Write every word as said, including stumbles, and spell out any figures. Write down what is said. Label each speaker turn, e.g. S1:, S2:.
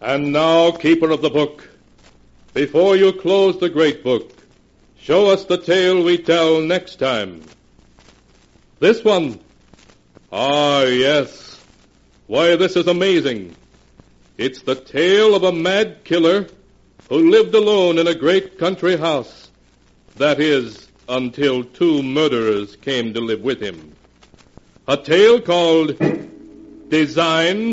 S1: And now, keeper of the book, before you close the great book, show us the tale we tell next time. This one. Ah, yes. Why, this is amazing. It's the tale of a mad killer who lived alone in a great country house. That is, until two murderers came to live with him. A tale called Design